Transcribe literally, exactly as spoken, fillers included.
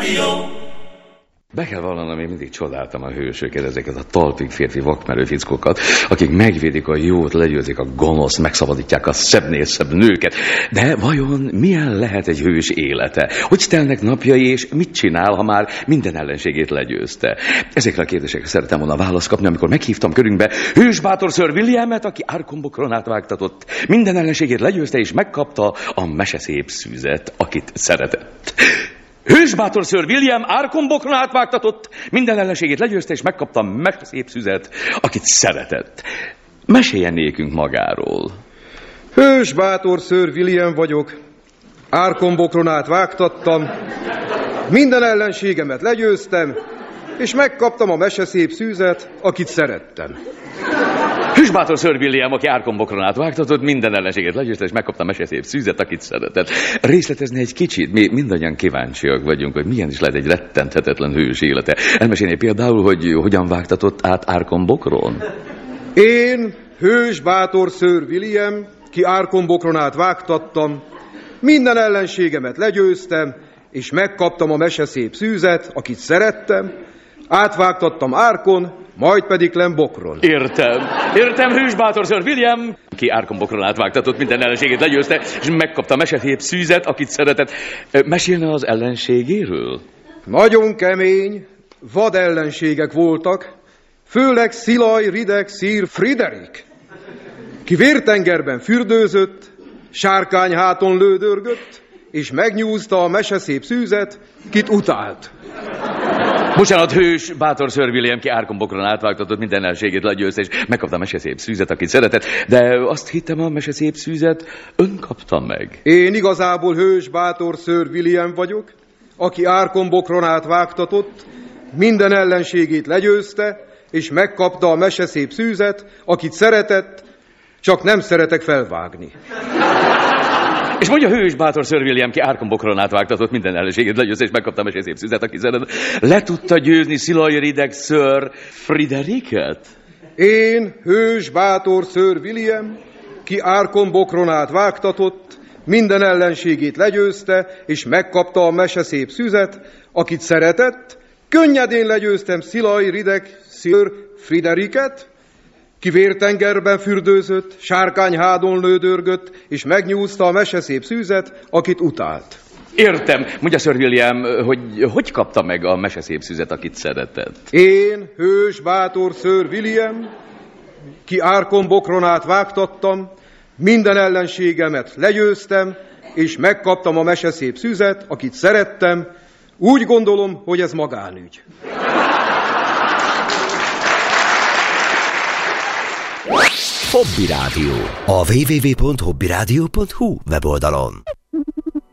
Klubrádió. Be kell vallanom, én mindig csodáltam a hősöket, ezeket a talpig férfi vakmerő fickókat, akik megvédik a jót, legyőzik a gonoszt, megszabadítják a szebbnél szebb nőket. De vajon milyen lehet egy hős élete? Hogy telnek napjai, és mit csinál, ha már minden ellenségét legyőzte? Ezekre a kérdésekre szeretem volna választ kapni, amikor meghívtam körünkbe hős bátor Sir Williamet, aki árkombokron átvágtatott, minden ellenségét legyőzte, és megkapta a meseszép szűzet, akit szeretett. Hős bátor Sir William árkombokron átvágtatott, minden ellenségét legyőzte, és megkapta a meseszép szüzet, akit szeretett. Meséljen nékünk magáról. Hős bátor Sir William vagyok, árkombokron átvágtattam, minden ellenségemet legyőztem, és megkaptam a meseszép szűzet, akit szerettem. Hős bátor Sir William, aki árkombokron átvágtatott, minden ellenséget legyőzte, és megkapta a meseszép szűzet, akit szeretett. Részletezni egy kicsit, mi mindannyian kíváncsiak vagyunk, hogy milyen is lehet egy rettenthetetlen hős élete. Elmesélné például, hogy hogyan vágtatott át árkombokron? Én, hős bátor Sir William, ki árkombokron átvágtattam, minden ellenségemet legyőztem, és megkaptam a meseszép szűzet, akit szerettem, átvágtattam árkon, majd pedig lembokron. Értem. Értem, hős bátor Sir William, ki árkombokron átvágtatott, minden ellenségét legyőzte, és megkapta a meseszép szűzet, akit szeretett. Mesélne az ellenségéről? Nagyon kemény, vad ellenségek voltak, főleg Szilaj, Rideg, Sir Friderik, ki vértengerben fürdőzött, sárkány háton lődörgött, és megnyúzta a meseszép szűzet, kit utált. Bocsánat, hős bátor Sir William, ki árkombokron átvágtatott, minden ellenségét legyőzte, és megkapta a meseszép szűzet, akit szeretett, de azt hittem, a meseszép szűzet ön kapta meg. Én igazából hős bátor Sir William vagyok, aki árkombokron átvágtatott, minden ellenségét legyőzte, és megkapta a meseszép szűzet, akit szeretett, csak nem szeretek felvágni. És mondja, hős bátor Sir William, ki árkombokron átvágtatott, minden ellenségét legyőzte, és megkapta a meseszép szűzet, aki szeretett. Le tudta győzni Szilaj, Rideg, Sir Frideriket? Én, hős bátor Sir William, ki árkombokron átvágtatott, minden ellenségét legyőzte, és megkapta a meseszép szűzet, akit szeretett, könnyedén legyőztem Szilaj, Rideg, Sir Frideriket, ki vértengerben fürdőzött, sárkányhádon lődörgött, és megnyúzta a meseszép szűzet, akit utált. Értem. Mondja, Sir William, hogy hogy kapta meg a meseszép szűzet, akit szeretett? Én, hős bátor Sir William, ki árkombokron átvágtattam, minden ellenségemet legyőztem, és megkaptam a meseszép szűzet, akit szerettem. Úgy gondolom, hogy ez magánügy. Hobby Rádió. A double-u double-u double-u pont hobby rádió pont hu weboldalon.